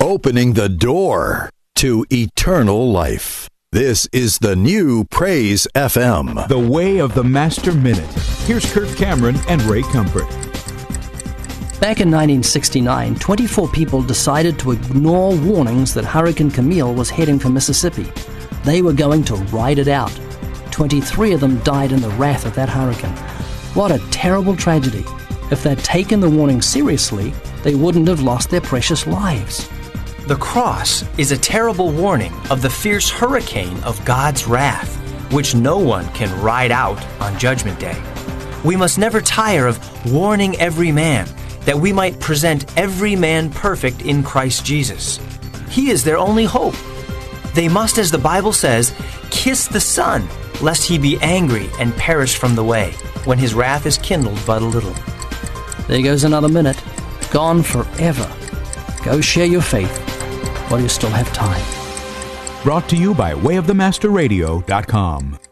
opening the door to eternal life. This is the new Praise FM. The Way of the Master Minute. Here's Kirk Cameron and Ray Comfort. Back in 1969, 24 people decided to ignore warnings that Hurricane Camille was heading for Mississippi. They were going to ride it out. 23 of them died in the wrath of that hurricane. What a terrible tragedy. If they'd taken the warning seriously, they wouldn't have lost their precious lives. The cross is a terrible warning of the fierce hurricane of God's wrath, which no one can ride out on Judgment Day. We must never tire of warning every man, that we might present every man perfect in Christ Jesus. He is their only hope. They must, as the Bible says, kiss the Son, lest he be angry and perish from the way, when his wrath is kindled but a little. There goes another minute, gone forever. Go share your faith while you still have time. Brought to you by wayofthemasterradio.com.